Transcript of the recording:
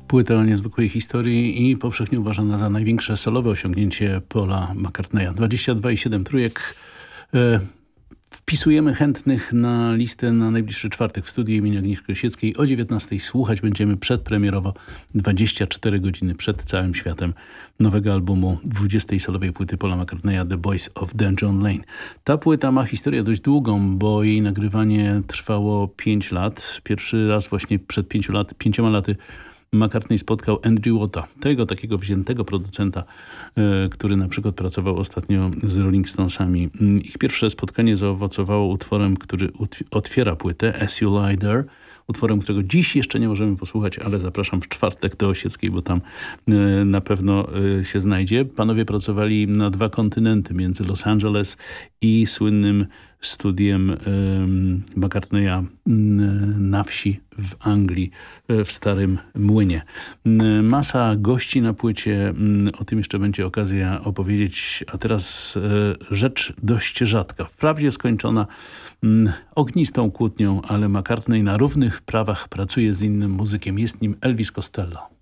Płyta o niezwykłej historii i powszechnie uważana za największe solowe osiągnięcie Paula McCartneya. 22,7 trójek. Wpisujemy chętnych na listę na najbliższy czwartek w studiu imienia Agnieszki Osieckiej. O 19:00 słuchać będziemy przedpremierowo 24 godziny przed całym światem nowego albumu 20. solowej płyty Paula McCartneya The Boys of Dungeon Lane. Ta płyta ma historię dość długą, bo jej nagrywanie trwało 5 lat. Pierwszy raz właśnie przed 5 laty McCartney spotkał Andrew Watta, tego takiego wziętego producenta, który na przykład pracował ostatnio z Rolling Stonesami. Ich pierwsze spotkanie zaowocowało utworem, który otwiera płytę, As You Lie There, utworem, którego dziś jeszcze nie możemy posłuchać, ale zapraszam w czwartek do Osieckiej, bo tam na pewno się znajdzie. Panowie pracowali na 2 kontynenty, między Los Angeles i słynnym studiem McCartneya na wsi w Anglii, w Starym Młynie. Masa gości na płycie, o tym jeszcze będzie okazja opowiedzieć, a teraz rzecz dość rzadka, wprawdzie skończona ognistą kłótnią, ale McCartney na równych prawach pracuje z innym muzykiem, jest nim Elvis Costello.